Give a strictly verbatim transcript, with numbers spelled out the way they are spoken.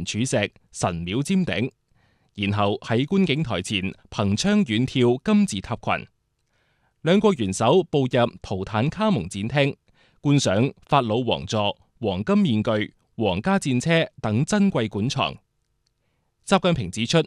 神柱石神廟尖頂，然後喺觀景台前憑槍遠跳金字塔群。兩國元首步入圖坦卡蒙展廳，觀賞法老王座、黃金面具、皇家戰車等珍貴館藏。習近平指出，